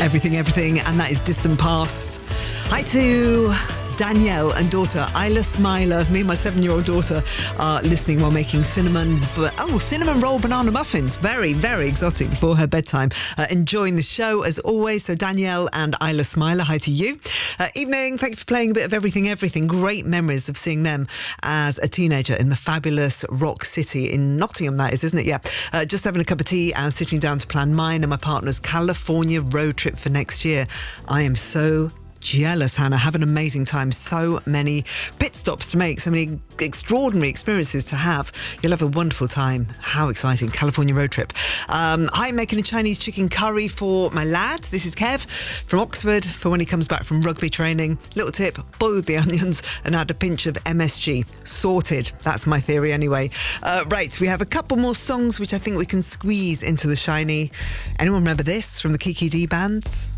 Everything, and that is Distant Past. Hi to Danielle and daughter Isla Smiler. Me and my 7-year-old daughter are listening while making cinnamon roll banana muffins. Very, very exotic before her bedtime. Enjoying the show as always. So Danielle and Isla Smiler, hi to you. Evening, thank you for playing a bit of Everything. Great memories of seeing them as a teenager in the fabulous Rock City in Nottingham, that is, isn't it? Yeah. Just having a cup of tea and sitting down to plan mine and my partner's California road trip for next year. I am so jealous, Hannah. Have an amazing time. So many pit stops to make, so many extraordinary experiences to have. You'll have a wonderful time. How exciting. California road trip. I'm making a Chinese chicken curry for my lad. This is Kev from Oxford for when he comes back from rugby training. Little tip, boil the onions and add a pinch of MSG. Sorted. That's my theory anyway. Right, we have a couple more songs which I think we can squeeze into the shiny. Anyone remember this from the Kiki D bands?